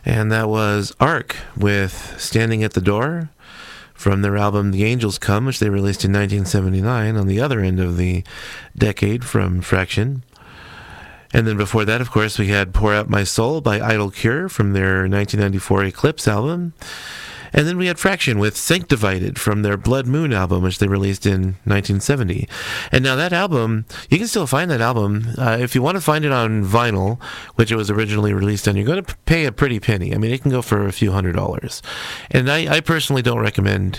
And that was Ark with Standing at the Door from their album The Angels Come, which they released in 1979 on the other end of the decade from Fraction. And then before that, of course, we had Pour Out My Soul by Idle Cure from their 1994 Eclipse album. And then we had Fraction with Sanctified from their Blood Moon album, which they released in 1970. And now that album, you can still find that album. If you want to find it on vinyl, which it was originally released on, you're going to pay a pretty penny. I mean, it can go for a few $100s. And I personally don't recommend...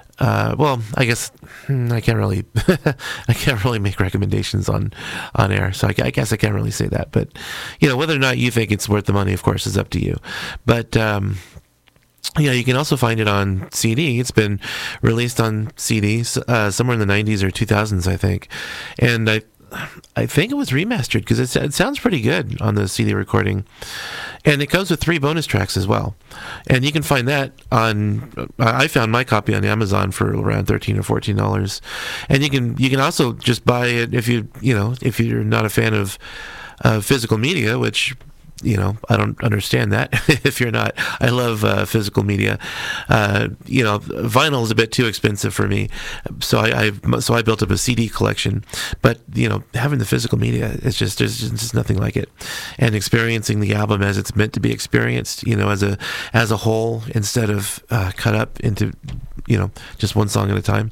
I guess I can't really, I can't really make recommendations on air, so I guess I can't really say that. But whether or not you think it's worth the money, of course, is up to you. But you can also find it on CD. It's been released on CD somewhere in the 90s or 2000s, I think, and I think it was remastered because it sounds pretty good on the CD recording. And it comes with 3 bonus tracks as well. And you can find that on, I found my copy on Amazon for around $13 or $14. And you can also just buy it if if you're not a fan of physical media, which I don't understand that if you're not. I love physical media. Vinyl is a bit too expensive for me, so I built up a CD collection. But having the physical media, there's just nothing like it. And experiencing the album as it's meant to be experienced, as a whole, instead of cut up into just one song at a time.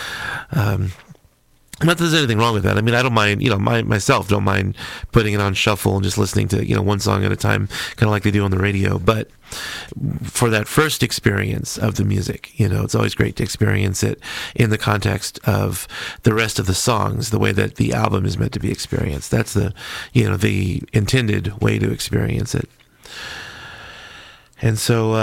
Not that there's anything wrong with that. I mean, I don't mind, myself don't mind putting it on shuffle and just listening to, one song at a time, kind of like they do on the radio. But for that first experience of the music, it's always great to experience it in the context of the rest of the songs, the way that the album is meant to be experienced. That's the intended way to experience it. And so,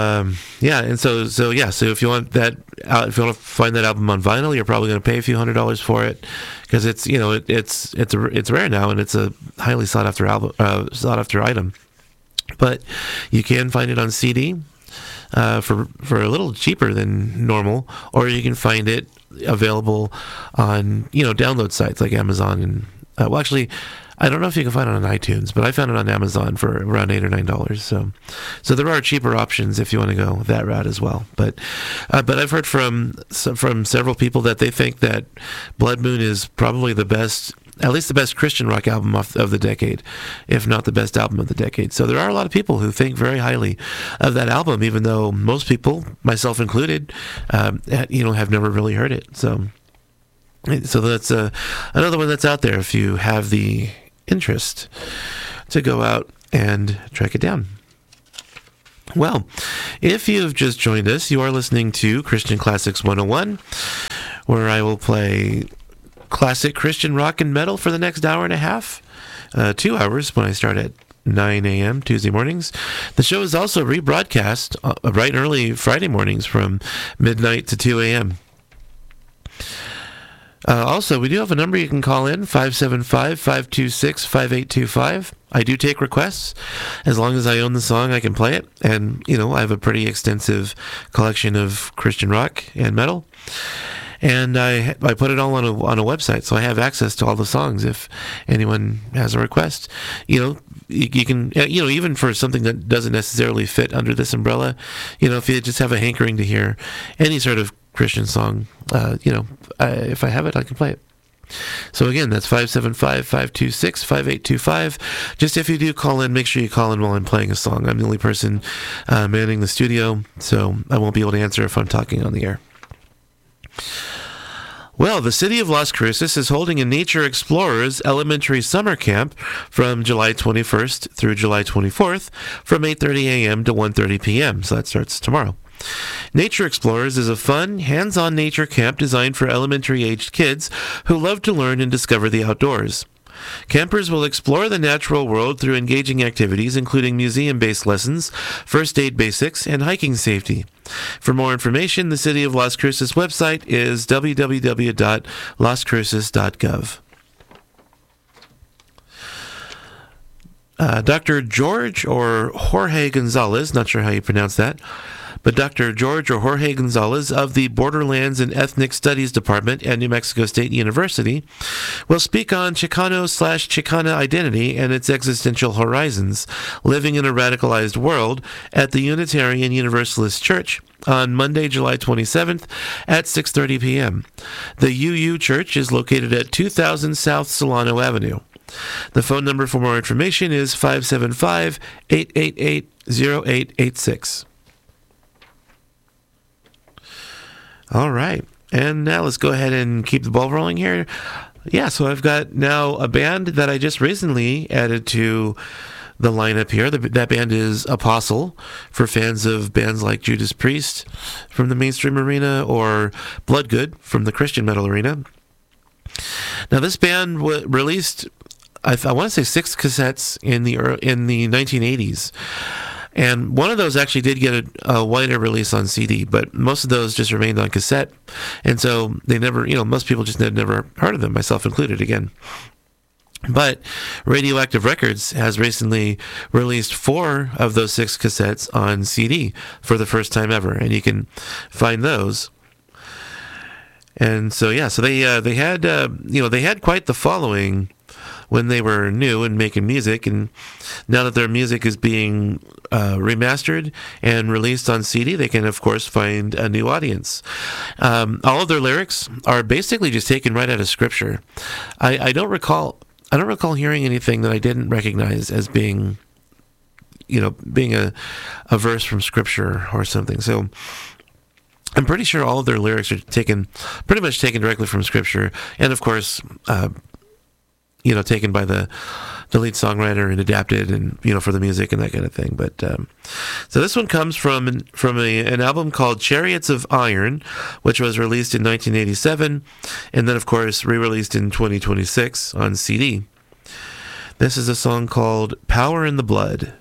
so if you want that, if you want to find that album on vinyl, you're probably going to pay a few $100s for it, because it's it's rare now, and it's a highly sought after item. But you can find it on CD for a little cheaper than normal, or you can find it available on download sites like Amazon and actually. I don't know if you can find it on iTunes, but I found it on Amazon for around $8 or $9. So there are cheaper options if you want to go that route as well. But I've heard from several people that they think that Blood Moon is probably the best, at least the best Christian rock album of the decade, if not the best album of the decade. So there are a lot of people who think very highly of that album, even though most people, myself included, have never really heard it. So that's another one that's out there if you have the interest to go out and track it down. Well, if you've just joined us, you are listening to Christian Classics 101, where I will play classic Christian rock and metal for the next hour and a half, 2 hours when I start at 9 a.m. Tuesday mornings. The show is also rebroadcast bright and early Friday mornings from midnight to 2 a.m. Also, we do have a number you can call in, 575-526-5825. I do take requests. As long as I own the song, I can play it. And, I have a pretty extensive collection of Christian rock and metal. And I put it all on a website, so I have access to all the songs if anyone has a request. You can, even for something that doesn't necessarily fit under this umbrella, if you just have a hankering to hear any sort of Christian song, if I have it, I can play it. So again, that's 575-526-5825. Just if you do call in, make sure you call in while I'm playing a song. I'm the only person manning the studio, so I won't be able to answer if I'm talking on the air. Well, the city of Las Cruces is holding a Nature Explorers Elementary Summer Camp from July 21st through July 24th from 8:30 a.m. to 1:30 p.m., so that starts tomorrow. Nature Explorers is a fun, hands-on nature camp designed for elementary-aged kids who love to learn and discover the outdoors. Campers will explore the natural world through engaging activities including museum-based lessons, first aid basics, and hiking safety. For more information, the City of Las Cruces website is www.lascruces.gov. Dr. George or Jorge Gonzalez, not sure how you pronounce that, But Dr. George or Jorge Gonzalez of the Borderlands and Ethnic Studies Department at New Mexico State University will speak on Chicano/Chicana identity and its existential horizons, living in a radicalized world at the Unitarian Universalist Church on Monday, July 27th at 6:30 p.m. The UU Church is located at 2000 South Solano Avenue. The phone number for more information is 575-888-0886. All right. And now let's go ahead and keep the ball rolling here. Yeah, so I've got now a band that I just recently added to the lineup here. That band is Apostle, for fans of bands like Judas Priest from the mainstream arena or Bloodgood from the Christian metal arena. Now, this band released, I want to say, 6 cassettes in the 1980s. And one of those actually did get a wider release on CD, but most of those just remained on cassette. And so they never, most people just had never heard of them, myself included again. But Radioactive Records has recently released 4 of those 6 cassettes on CD for the first time ever, and you can find those. And so, so they had they had quite the following when they were new and making music, and now that their music is being remastered and released on CD, they can of course find a new audience. All of their lyrics are basically just taken right out of Scripture. I don't recall hearing anything that I didn't recognize as being a verse from Scripture or something. So I'm pretty sure all of their lyrics are pretty much taken directly from Scripture, and of course, taken by the lead songwriter and adapted, and for the music and that kind of thing. But so this one comes from an album called Chariots of Iron, which was released in 1987, and then of course re-released in 2026 on CD. This is a song called Power in the Blood.